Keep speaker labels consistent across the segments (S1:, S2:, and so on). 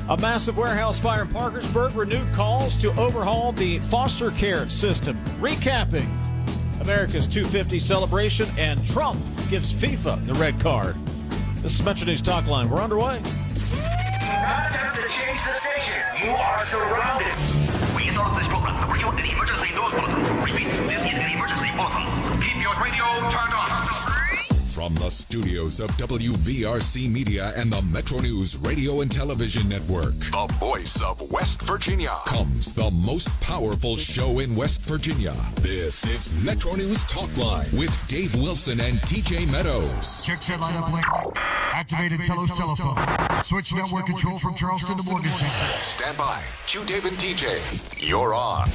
S1: A massive warehouse fire in Parkersburg, renewed calls to overhaul the foster care system. Recapping America's 250 celebration, and Trump gives FIFA the red card. This is Metro News Talk Line. We're underway.
S2: Not attempt to change the station. You are surrounded.
S3: We interrupt this program to bring you an emergency news bulletin. Repeat, this is an emergency bulletin. Keep your radio turned on.
S4: From the studios of WVRC Media and the Metro News Radio and Television Network, the voice of West Virginia, comes the most powerful show in West Virginia. This is Metro News Talk Line with Dave Wilson and TJ Meadows.
S5: Check set line up link. Activated Telos telephone. Switch network control from Charleston to Morgantown.
S4: Stand by. Q Dave and TJ. You're on.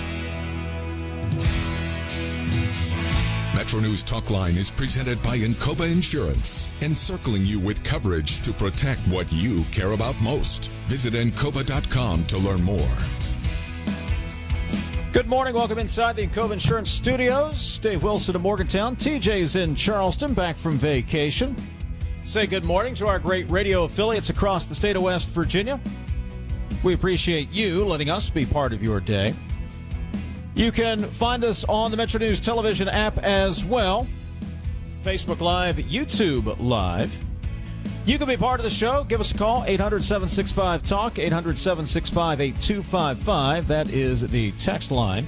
S4: Metro News Talk Line is presented by Encova Insurance, encircling you with coverage to protect what you care about most. Visit Encova.com to learn more.
S1: Good morning. Welcome inside the Encova Insurance Studios. Dave Wilson of Morgantown. TJ's in Charleston, back from vacation. Say good morning to our great radio affiliates across the state of West Virginia. We appreciate you letting us be part of your day. You can find us on the Metro News television app as well. Facebook Live, YouTube Live. You can be part of the show. Give us a call, 800-765-TALK, 800-765-8255. That is the text line.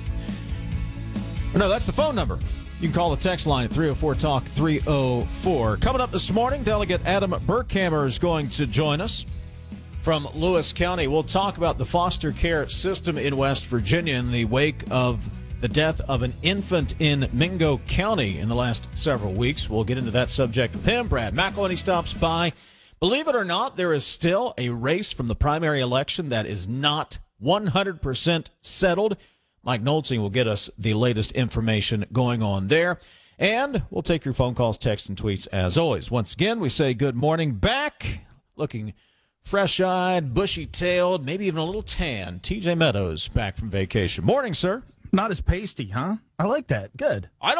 S1: No, that's the phone number. You can call the text line at 304-TALK-304. Coming up this morning, Delegate Adam Burkhammer is going to join us from Lewis County. We'll talk about the foster care system in West Virginia in the wake of the death of an infant in Mingo County in the last several weeks. We'll get into that subject with him. Brad McElhenney stops by. Believe it or not, there is still a race from the primary election that is not 100% settled. Mike Nolte will get us the latest information going on there. And we'll take your phone calls, texts, and tweets as always. Once again, we say good morning back. Looking fresh-eyed, bushy-tailed, maybe even a little tan. TJ Meadows back from vacation. Morning, sir.
S6: Not as pasty, huh? I like that. Good.
S1: I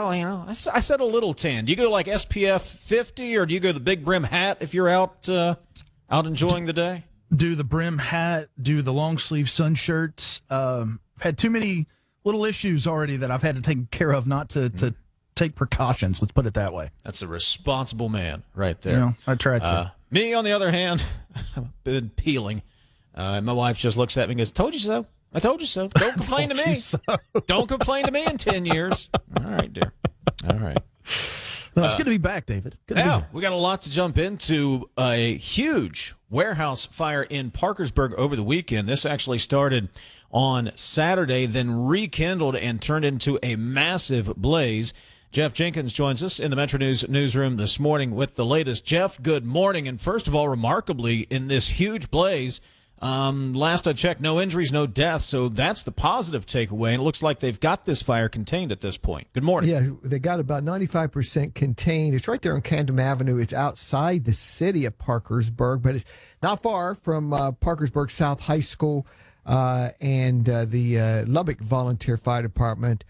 S1: said a little tan. Do you go like SPF 50, or do you go the big brim hat if you're out enjoying the day?
S6: Do the brim hat, do the long-sleeve sun shirts. Had too many little issues already that I've had to take care of not to take precautions. Let's put it that way.
S1: That's a responsible man right there.
S6: You know, I tried to.
S1: Me, on the other hand, I've been peeling. My wife just looks at me and goes, "Told you so. I told you so. Don't complain to me.
S6: So.
S1: Don't complain to me in 10 years. All right, dear. All right.
S6: Well, it's good to be back, David. Good to be back.
S1: We got a lot to jump into. A huge warehouse fire in Parkersburg over the weekend. This actually started on Saturday, then rekindled and turned into a massive blaze. Jeff Jenkins joins us in the Metro News newsroom this morning with the latest. Jeff, good morning. And first of all, remarkably, in this huge blaze, last I checked, no injuries, no deaths. So that's the positive takeaway. And it looks like they've got this fire contained at this point. Good morning.
S7: Yeah, they got about 95% contained. It's right there on Camden Avenue. It's outside the city of Parkersburg, but it's not far from Parkersburg South High School and the Lubbock Volunteer Fire Department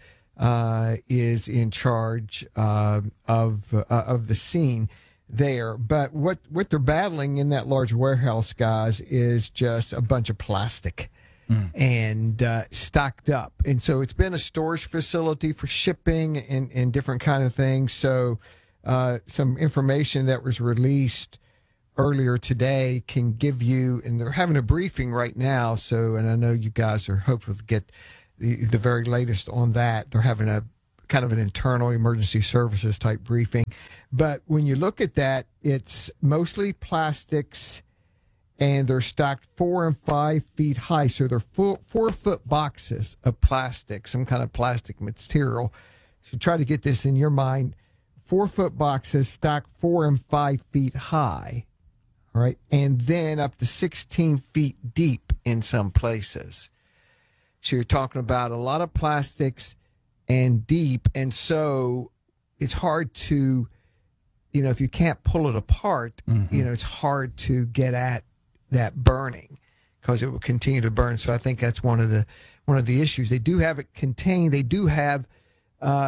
S7: is in charge of the scene there. But what they're battling in that large warehouse, guys, is just a bunch of plastic and stocked up. And so it's been a storage facility for shipping and different kind of things. So some information that was released earlier today can give you, and they're having a briefing right now. So, and I know you guys are hopeful to get the very latest on that. They're having a kind of an internal emergency services type briefing. But when you look at that, it's mostly plastics, and they're stacked 4 and 5 feet high. So they're 4-foot boxes of plastic, some kind of plastic material. So try to get this in your mind. 4-foot boxes stacked 4 and 5 feet high. All right. And then up to 16 feet deep in some places. So you're talking about a lot of plastics and deep. And so it's hard to, if you can't pull it apart, it's hard to get at that burning because it will continue to burn. So I think that's one of the issues. They do have it contained. They do have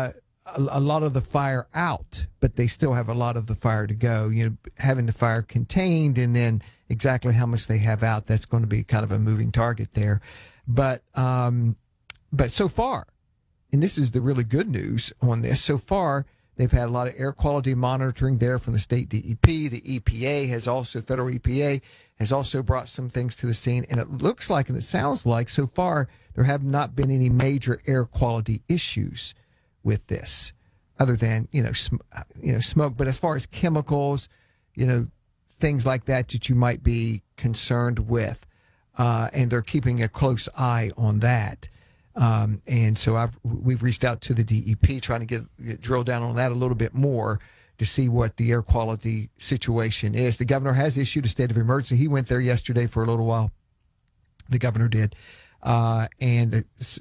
S7: a lot of the fire out, but they still have a lot of the fire to go. Having the fire contained and then exactly how much they have out, that's going to be kind of a moving target there. But so far, and this is the really good news on this, so far they've had a lot of air quality monitoring there from the state DEP. The EPA has also, federal EPA has also brought some things to the scene. And it looks like, and it sounds like so far, there have not been any major air quality issues with this other than, smoke. But as far as chemicals, things like that you might be concerned with. And they're keeping a close eye on that. And so we've reached out to the DEP trying to drill down on that a little bit more to see what the air quality situation is. The governor has issued a state of emergency. He went there yesterday for a little while. The governor did. And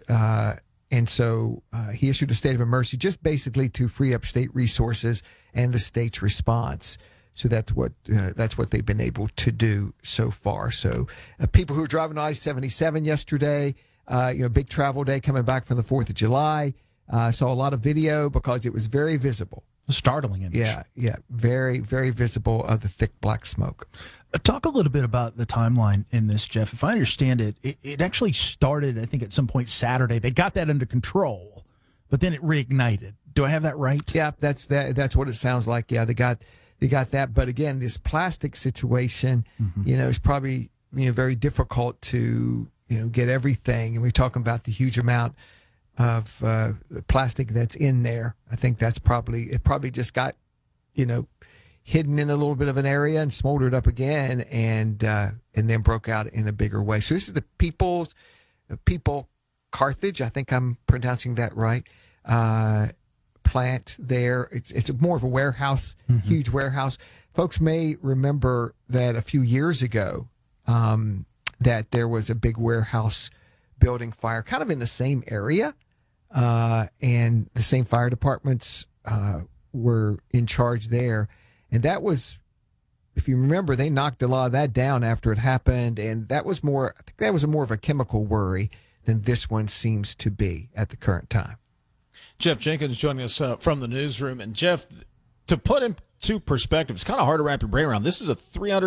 S7: so he issued a state of emergency just basically to free up state resources and the state's response. So that's what they've been able to do so far. So people who were driving on I-77 yesterday, big travel day coming back from the 4th of July, saw a lot of video because it was very visible.
S6: A startling image.
S7: Yeah. Very, very visible of the thick black smoke.
S6: Talk a little bit about the timeline in this, Jeff. If I understand it, it actually started, I think, at some point Saturday. They got that under control, but then it reignited. Do I have that right?
S7: Yeah, that's what it sounds like. Yeah, they got that. But again, this plastic situation, is probably, very difficult to, get everything. And we're talking about the huge amount of plastic that's in there. I think it probably just got, hidden in a little bit of an area and smoldered up again and then broke out in a bigger way. So this is the People Carthage. I think I'm pronouncing that right. Plant there. It's more of a warehouse, huge warehouse. Folks may remember that a few years ago that there was a big warehouse building fire kind of in the same area. And the same fire departments were in charge there. And that was, if you remember, they knocked a lot of that down after it happened. And that was more of a chemical worry than this one seems to be at the current time.
S1: Jeff Jenkins joining us from the newsroom. And Jeff, to put into perspective, it's kind of hard to wrap your brain around. This is a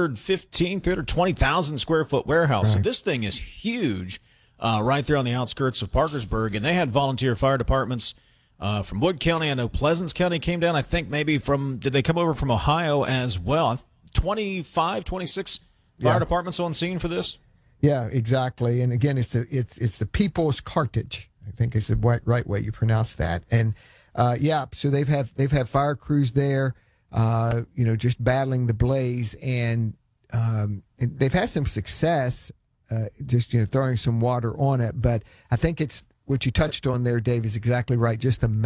S1: 320,000 square foot warehouse. Right. So this thing is huge. Right there on the outskirts of Parkersburg, and they had volunteer fire departments from Wood County. I know Pleasants County came down. I think maybe did they come over from Ohio as well? 26 fire departments on scene for this?
S7: Yeah, exactly. And again, it's the People's Carthage. I think is the right way you pronounce that. And so they've had fire crews there, just battling the blaze, and they've had some success. Just throwing some water on it, but I think it's what you touched on there, Dave, is exactly right. Just the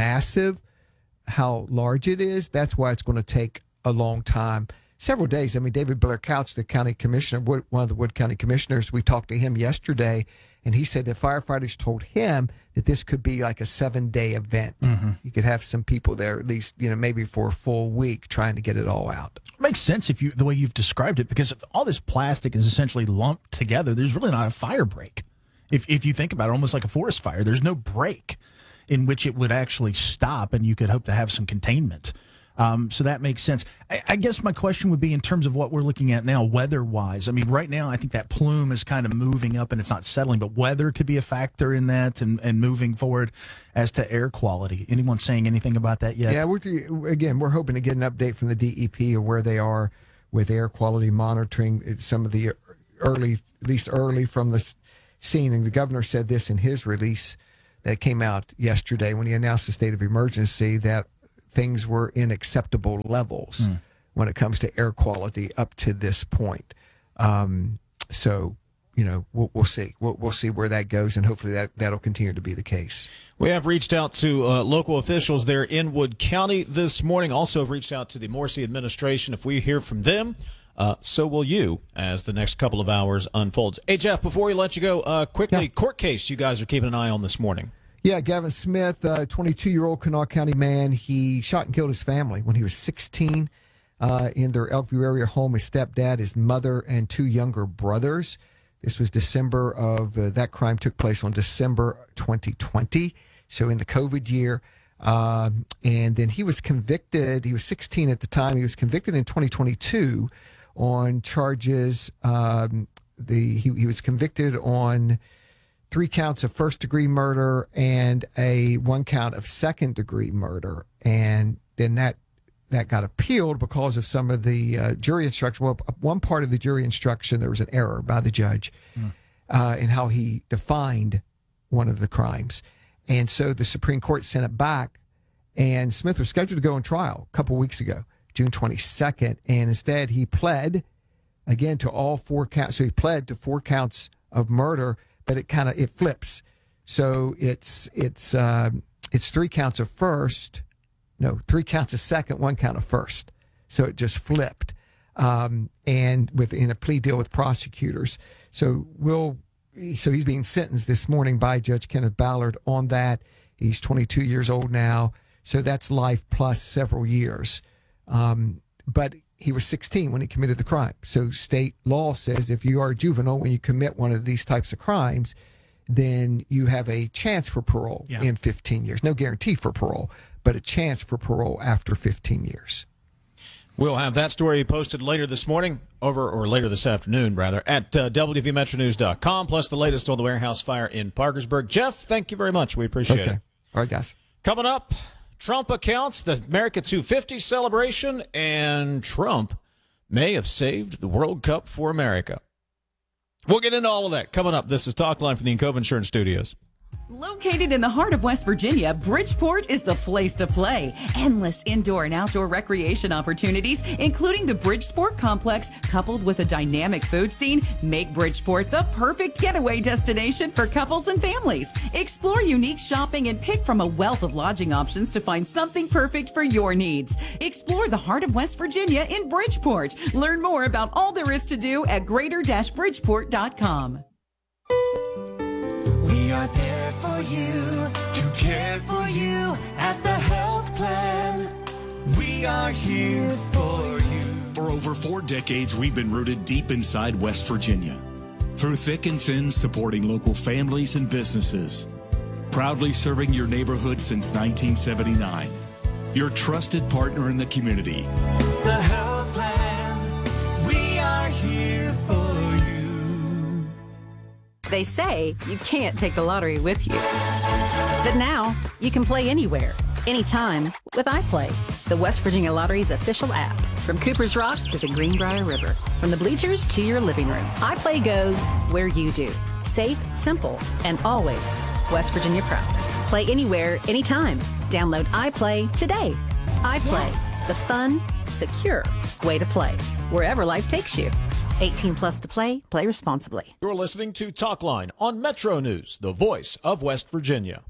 S7: how large it is. That's why it's going to take a long time, several days. I mean, David Blair Couch, the county commissioner, one of the Wood County commissioners, we talked to him yesterday, and he said that firefighters told him that this could be like a 7-day event. You could have some people there at least, maybe for a full week trying to get it all out.
S6: It makes sense the way you've described it, because if all this plastic is essentially lumped together, there's really not a fire break. If you think about it, almost like a forest fire, there's no break in which it would actually stop, and you could hope to have some containment. So that makes sense. I guess my question would be in terms of what we're looking at now, weather-wise. I mean, right now, I think that plume is kind of moving up and it's not settling, but weather could be a factor in that and moving forward as to air quality. Anyone saying anything about that yet?
S7: Yeah, we're hoping to get an update from the DEP of where they are with air quality monitoring. It's some of the early from the scene. And the governor said this in his release that came out yesterday when he announced the state of emergency, that things were in acceptable levels when it comes to air quality up to this point. So, we'll see. We'll see where that goes, and hopefully that'll continue to be the case.
S1: We have reached out to local officials there in Wood County this morning. Also have reached out to the Morrissey administration. If we hear from them, so will you as the next couple of hours unfolds. Hey, Jeff, before we let you go, quickly, court case you guys are keeping an eye on this morning.
S7: Yeah, Gavin Smith, a 22-year-old Kanawha County man, he shot and killed his family when he was 16 in their Elkview area home. His stepdad, his mother, and 2 younger brothers. This was that crime took place on December 2020, so in the COVID year. And then he was convicted. He was 16 at the time. He was convicted in 2022 on charges. He was convicted on 3 counts of first-degree murder and 1 count of second-degree murder. And then that got appealed because of some of the jury instruction. Well, one part of the jury instruction, there was an error by the judge in how he defined one of the crimes. And so the Supreme Court sent it back, and Smith was scheduled to go on trial a couple weeks ago, June 22nd. And instead, he pled, again, to all 4 counts. So he pled to 4 counts of murder, but it flips. So it's 3 counts of first. No, 3 counts of second, 1 count of first. So it just flipped, and in a plea deal with prosecutors. So he's being sentenced this morning by Judge Kenneth Ballard on that. He's 22 years old now, so that's life plus several years. But he was 16 when he committed the crime. So state law says if you are a juvenile when you commit one of these types of crimes, then you have a chance for parole in 15 years. No guarantee for parole, but a chance for parole after 15 years.
S1: We'll have that story posted later this morning, or later this afternoon, rather, at WVMetroNews.com, plus the latest on the warehouse fire in Parkersburg. Jeff, thank you very much. We appreciate it.
S7: All right, guys.
S1: Coming up, Trump accounts, the America 250 celebration, and Trump may have saved the World Cup for America. We'll get into all of that coming up. This is Talkline from the Encova Insurance Studios.
S8: Located in the heart of West Virginia, Bridgeport is the place to play. Endless indoor and outdoor recreation opportunities, including the Bridgeport Complex, coupled with a dynamic food scene, make Bridgeport the perfect getaway destination for couples and families. Explore unique shopping and pick from a wealth of lodging options to find something perfect for your needs. Explore the heart of West Virginia in Bridgeport. Learn more about all there is to do at greater-bridgeport.com.
S9: We are there for you, to care for you at the health plan. We are here for you.
S10: For over 4 decades, we've been rooted deep inside West Virginia. Through thick and thin, supporting local families and businesses. Proudly serving your neighborhood since 1979. Your trusted partner in the community.
S9: The health plan. We are here for you.
S11: They say you can't take the lottery with you. But now, you can play anywhere, anytime with iPlay, the West Virginia Lottery's official app. From Cooper's Rock to the Greenbrier River, from the bleachers to your living room, iPlay goes where you do. Safe, simple, and always West Virginia proud. Play anywhere, anytime. Download iPlay today. iPlay, the fun, secure way to play, wherever life takes you. 18 plus to play. Play responsibly.
S1: You're listening to Talkline on Metro News, the voice of West Virginia.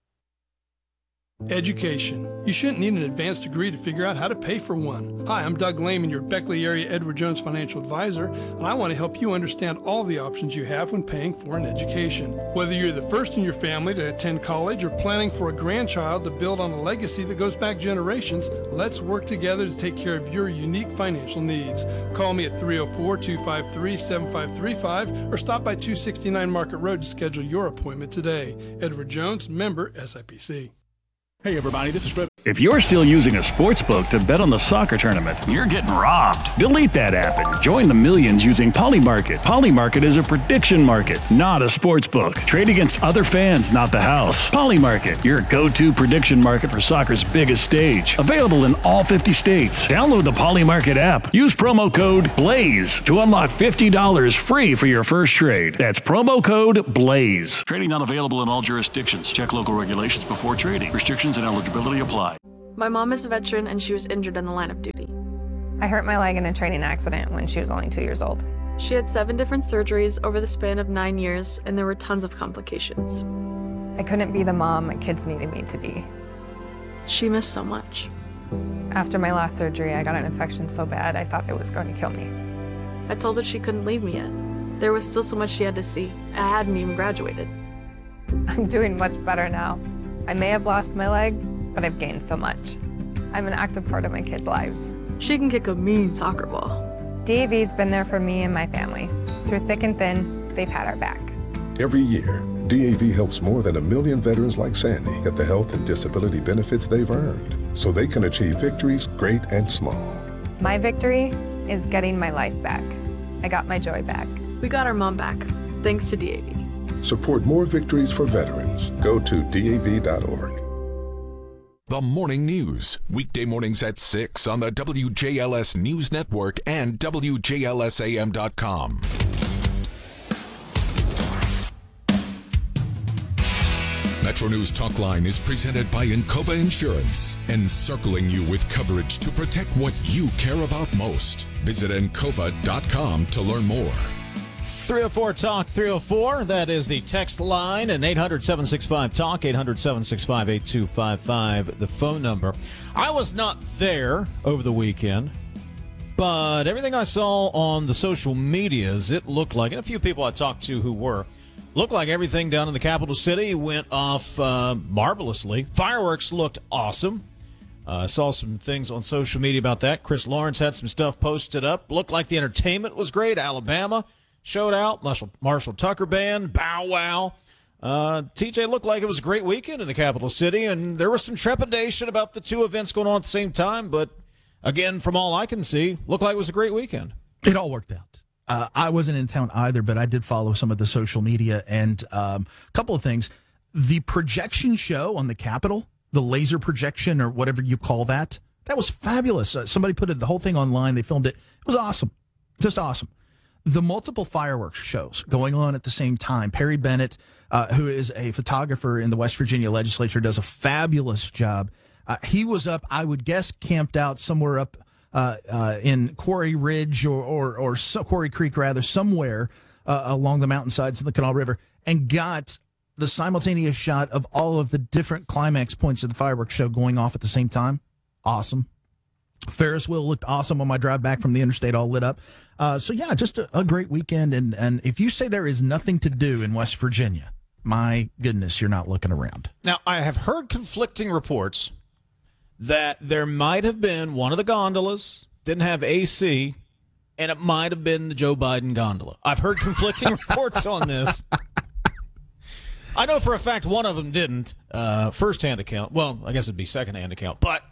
S12: Education. You shouldn't need an advanced degree to figure out how to pay for one. Hi, I'm Doug Lehman, your Beckley area Edward Jones financial advisor, and I want to help you understand all the options you have when paying for an education. Whether you're the first in your family to attend college or planning for a grandchild to build on a legacy that goes back generations, let's work together to take care of your unique financial needs. Call me at 304-253-7535 or stop by 269 Market Road to schedule your appointment today. Edward Jones, member SIPC.
S13: Hey everybody, this is Fred. If you're still using a sports book to bet on the soccer tournament, you're getting robbed. Delete that app and join the millions using Polymarket. Polymarket is a prediction market, not a sports book. Trade against other fans, not the house. Polymarket, your go-to prediction market for soccer's biggest stage. Available in all 50 states. Download the Polymarket app. Use promo code BLAZE to unlock $50 free for your first trade. That's promo code BLAZE. Trading not available in all jurisdictions. Check local regulations before trading. Restrictions and eligibility apply.
S14: My mom is a veteran and she was injured in the line of duty.
S15: I hurt my leg in a training accident when she was only 2 years old.
S14: She had 7 different surgeries over the span of 9 years, and there were tons of complications.
S15: I couldn't be the mom my kids needed me to be.
S14: She missed so much.
S15: After my last surgery, I got an infection so bad I thought it was going to kill me.
S14: I told her she couldn't leave me yet. There was still so much she had to see. I hadn't even graduated.
S15: I'm doing much better now. I may have lost my leg, but I've gained so much. I'm an active part of my kids' lives.
S14: She can kick a mean soccer ball.
S15: DAV's been there for me and my family. Through thick and thin, they've had our back.
S16: Every year, DAV helps more than 1 million veterans like Sandy get the health and disability benefits they've earned so they can achieve victories great and small.
S15: My victory is getting my life back. I got my joy back.
S14: We got our mom back, thanks to DAV.
S16: Support more victories for veterans. Go to DAV.org.
S4: The Morning News, weekday mornings at 6 on the WJLS News Network and WJLSAM.com. Metro News Talk Line is presented by Encova Insurance, encircling you with coverage to protect what you care about most. Visit Encova.com to learn more.
S1: 304 Talk 304. That is the text line, and 800-765-TALK, 800-765-8255, the phone number. I was not there over the weekend, but everything I saw on the social medias, it looked like, and a few people I talked to who were, looked like everything down in the capital city went off marvelously. Fireworks looked awesome. I saw some things on social media about that. Chris Lawrence had some stuff posted up. Looked like the entertainment was great. Alabama showed out. Marshall Tucker Band, Bow Wow. TJ, looked like it was a great weekend in the capital city, and there was some trepidation about the two events going on at the same time. But, again, from all I can see, looked like it was a great weekend.
S6: It all worked out. I wasn't in town either, but I did follow some of the social media, and a couple of things. The projection show on the Capitol, the laser projection or whatever you call that, that was fabulous. Somebody put the whole thing online. They filmed it. It was awesome. Just awesome. The multiple fireworks shows going on at the same time. Perry Bennett, who is a photographer in the West Virginia legislature, does a fabulous job. He was up, I would guess, camped out somewhere up in Quarry Ridge or Quarry Creek, rather, somewhere along the mountainsides of the Kanawha River, and got the simultaneous shot of all of the different climax points of the fireworks show going off at the same time. Awesome. Ferris wheel looked awesome on my drive back from the interstate, all lit up. So, yeah, just a great weekend. And if you say there is nothing to do in West Virginia, my goodness, you're not looking around.
S1: Now, I have heard conflicting reports that there might have been one of the gondolas, didn't have AC, and it might have been the Joe Biden gondola. I've heard conflicting reports on this. I know for a fact one of them didn't, first-hand account. Well, I guess it'd be second-hand account. But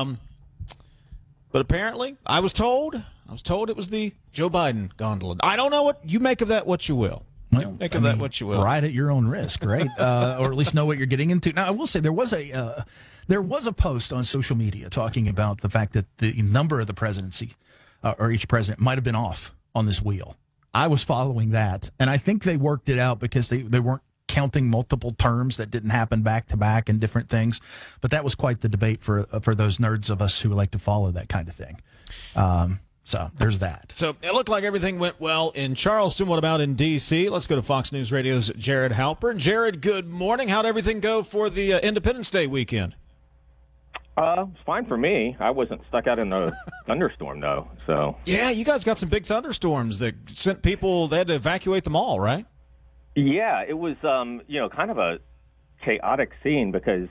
S1: apparently, I was told it was the Joe Biden gondola. I don't know what you make of that. What you will. Make of that what you will.
S6: Right at your own risk, right? Or at least know what you're getting into. Now, I will say there was a post on social media talking about the fact that the number of the presidency or each president might have been off on this wheel. I was following that, and I think they worked it out because they weren't counting multiple terms that didn't happen back to back and different things. But that was quite the debate for those nerds of us who like to follow that kind of thing. So there's that.
S1: So it looked like everything went well in Charleston. What about in D.C.? Let's go to Fox News Radio's Jared Halpern. Jared, good morning. How'd everything go for the Independence Day weekend?
S17: It's fine for me. I wasn't stuck out in the thunderstorm, though. So
S1: yeah, you guys got some big thunderstorms that sent people, they had to evacuate the mall, right?
S17: Yeah, it was, kind of a chaotic scene because,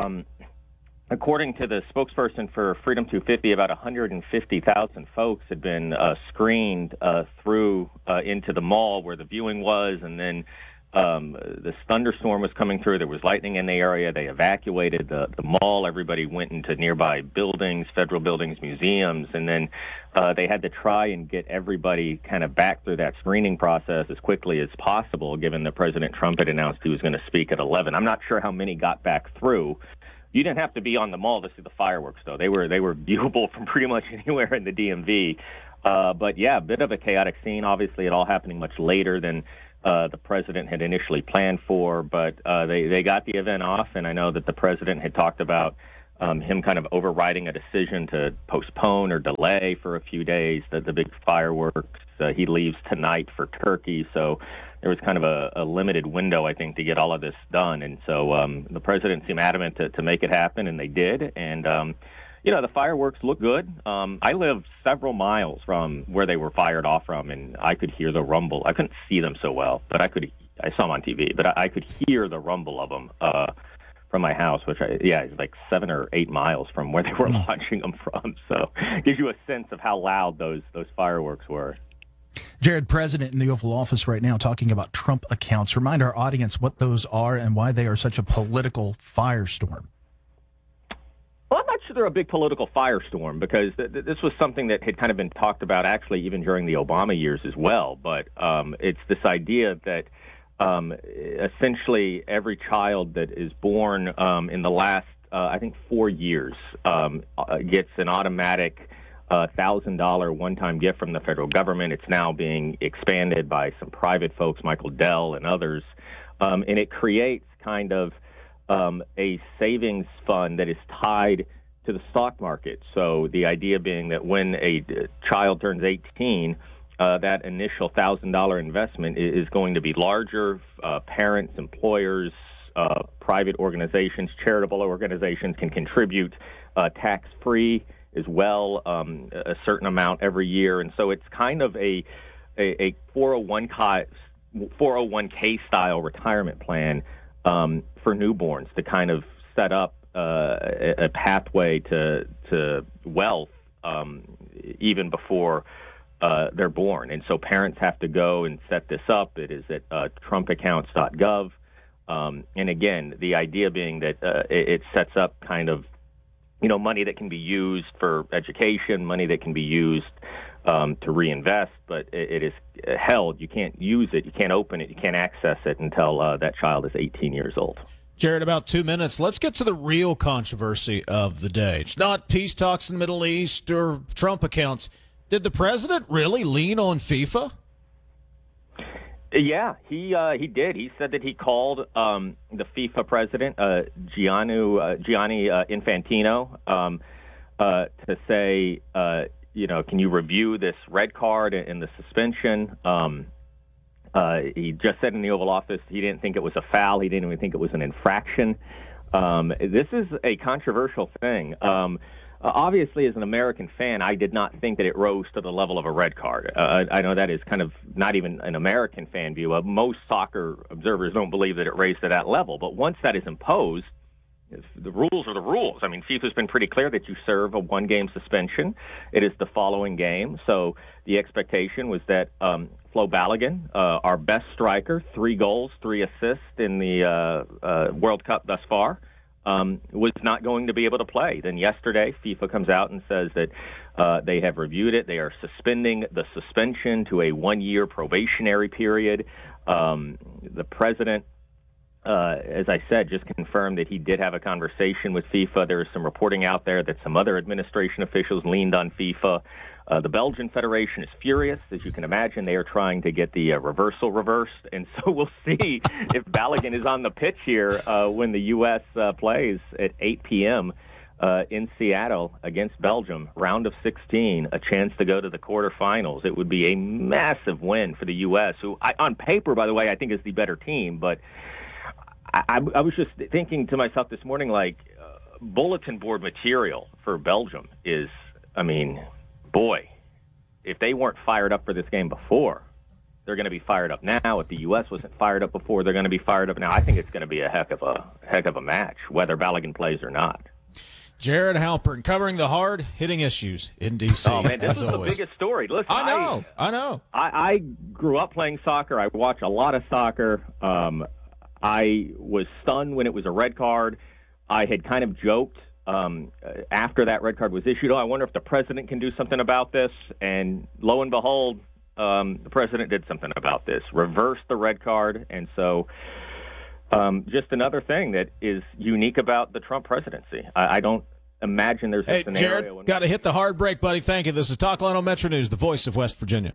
S17: according to the spokesperson for Freedom 250, about 150,000 folks had been screened through into the mall where the viewing was, and then this thunderstorm was coming through. There was lightning in the area. They evacuated the mall. Everybody went into nearby buildings, federal buildings, museums, and then they had to try and get everybody kind of back through that screening process as quickly as possible, given that President Trump had announced he was going to speak at 11. I'm not sure how many got back through. You didn't have to be on the mall to see the fireworks, though. They were viewable from pretty much anywhere in the DMV. But, yeah, a bit of a chaotic scene. Obviously, it all happening much later than the president had initially planned for, but they got the event off, and I know that the president had talked about him kind of overriding a decision to postpone or delay for a few days the big fireworks. He leaves tonight for Turkey, so there was kind of a limited window, I think, to get all of this done, and so the president seemed adamant to make it happen, and they did, and the fireworks look good. I live several miles from where they were fired off from, and I could hear the rumble. I couldn't see them so well, but I saw them on TV, but I could hear the rumble of them from my house, which is like 7 or 8 miles from where they were launching them from. So it gives you a sense of how loud those fireworks were.
S6: Jared, president in the Oval Office right now, talking about Trump accounts. Remind our audience what those are and why they are such a political firestorm.
S17: Well, I'm not sure they're a big political firestorm because this was something that had kind of been talked about actually even during the Obama years as well. But it's this idea that essentially every child that is born in the last, I think, 4 years gets an automatic $1,000 one-time gift from the federal government. It's now being expanded by some private folks, Michael Dell and others, and it creates kind of a savings fund that is tied to the stock market. So the idea being that when a child turns 18, that initial $1,000 investment is going to be larger. Parents, employers, private organizations, charitable organizations can contribute tax-free as well, a certain amount every year. And so it's kind of a 401k style retirement plan for newborns to kind of set up a pathway to wealth even before they're born. And so parents have to go and set this up. It is at trumpaccounts.gov. And again, the idea being that it sets up kind of, money that can be used for education, money that can be used to reinvest, but it is held. You can't use it, you can't open it, you can't access it until that child is 18 years old.
S1: Jared, about 2 minutes. Let's get to the real controversy of the day. It's not peace talks in the Middle East or Trump accounts. Did the president really lean on FIFA?
S17: Yeah, he did. He said that he called the FIFA president, Gianni Infantino, to say, can you review this red card and the suspension? He just said in the Oval Office he didn't think it was a foul. He didn't even think it was an infraction. This is a controversial thing. Obviously, as an American fan, I did not think that it rose to the level of a red card. I know that is kind of not even an American fan view. Most soccer observers don't believe that it raised to that level. But once that is imposed, the rules are the rules. I mean, FIFA's been pretty clear that you serve a one-game suspension. It is the following game. So the expectation was that Flo Balogun, our best striker, 3 goals, 3 assists in the World Cup thus far, was not going to be able to play. Then yesterday, FIFA comes out and says that they have reviewed it. They are suspending the suspension to a 1-year probationary period. The president, as I said, just confirmed that he did have a conversation with FIFA. There is some reporting out there that some other administration officials leaned on FIFA. The Belgian Federation is furious. As you can imagine, they are trying to get the reversal reversed. And so we'll see if Balogun is on the pitch here when the U.S. plays at 8 p.m. In Seattle against Belgium, round of 16, a chance to go to the quarterfinals. It would be a massive win for the U.S., who, on paper, by the way, I think is the better team. But I was just thinking to myself this morning, bulletin board material for Belgium is, boy, if they weren't fired up for this game before, they're going to be fired up now. If the U.S. wasn't fired up before, they're going to be fired up now. I think it's going to be a heck of a match, whether Balogun plays or not.
S1: Jared Halpern covering the hard-hitting issues in D.C.
S17: Oh, man, this is
S1: always
S17: the biggest story. Listen,
S1: I know.
S17: I grew up playing soccer. I watch a lot of soccer. I was stunned when it was a red card. I had kind of joked after that red card was issued, I wonder if the president can do something about this. And lo and behold, the president did something about this, reversed the red card. And so just another thing that is unique about the Trump presidency. I don't imagine there's a scenario.
S1: Jared, got to hit the hard break, buddy. Thank you. This is Talk Line on Metro News, the voice of West Virginia.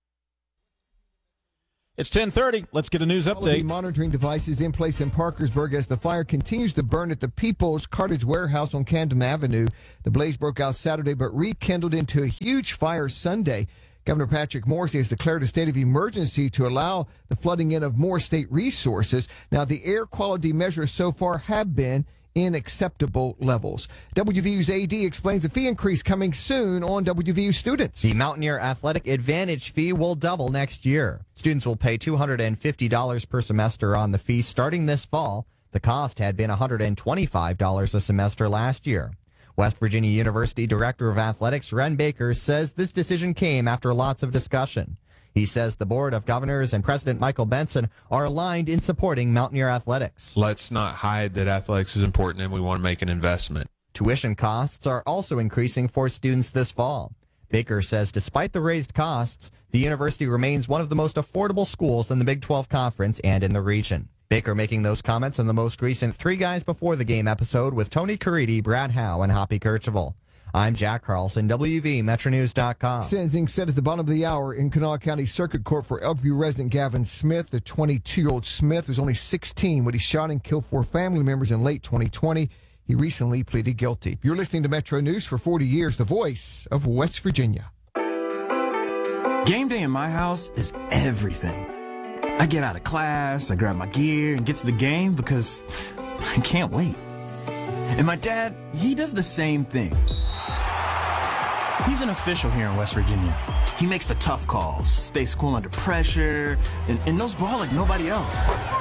S1: It's 10:30. Let's get a news update.
S7: Monitoring devices in place in Parkersburg as the fire continues to burn at the People's Cartage Warehouse on Camden Avenue. The blaze broke out Saturday but rekindled into a huge fire Sunday. Governor Patrick Morrisey has declared a state of emergency to allow the flooding in of more state resources. Now, the air quality measures so far have been in acceptable levels. WVU's AD explains a fee increase coming soon on WVU students.
S18: The Mountaineer Athletic Advantage fee will double next year. Students will pay $250 per semester on the fee starting this fall. The cost had been $125 a semester last year. West Virginia University Director of Athletics Ren Baker says this decision came after lots of discussion. He says the Board of Governors and President Michael Benson are aligned in supporting Mountaineer athletics.
S19: Let's not hide that athletics is important and we want to make an investment.
S18: Tuition costs are also increasing for students this fall. Baker says despite the raised costs, the university remains one of the most affordable schools in the Big 12 Conference and in the region. Baker making those comments in the most recent Three Guys Before the Game episode with Tony Caridi, Brad Howe, and Hoppy Kercheval. I'm Jack Carlson, WVMetroNews.com.
S7: Sentencing set at the bottom of the hour in Kanawha County Circuit Court for Elkview resident Gavin Smith. The 22-year-old Smith was only 16 when he shot and killed 4 family members in late 2020. He recently pleaded guilty. You're listening to Metro News for 40 years, the voice of West Virginia.
S20: Game day in my house is everything. I get out of class, I grab my gear, and get to the game because I can't wait. And my dad, he does the same thing. He's an official here in West Virginia. He makes the tough calls, stays cool under pressure, and knows ball like nobody else.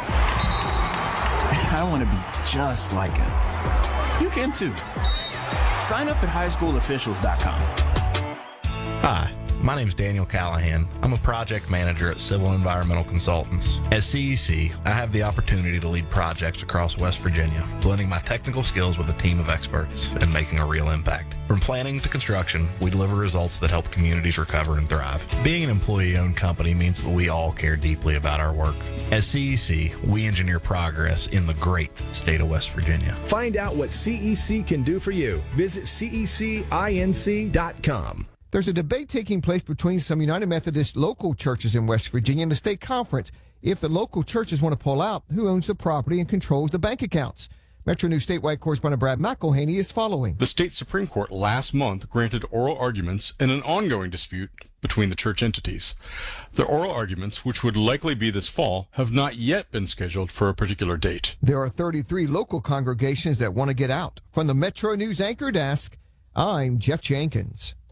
S20: I want to be just like him. You can too. Sign up at highschoolofficials.com.
S21: Hi, my name is Daniel Callahan. I'm a project manager at Civil Environmental Consultants. At CEC, I have the opportunity to lead projects across West Virginia, blending my technical skills with a team of experts and making a real impact. From planning to construction, we deliver results that help communities recover and thrive. Being an employee-owned company means that we all care deeply about our work. At CEC, we engineer progress in the great state of West Virginia.
S22: Find out what CEC can do for you. Visit cecinc.com.
S7: There's a debate taking place between some United Methodist local churches in West Virginia and the state conference. If the local churches want to pull out, who owns the property and controls the bank accounts? Metro News statewide correspondent Brad McElhaney is following.
S23: The state Supreme Court last month granted oral arguments in an ongoing dispute between the church entities. The oral arguments, which would likely be this fall, have not yet been scheduled for a particular date.
S7: There are 33 local congregations that want to get out. From the Metro News anchor desk, I'm Jeff Jenkins.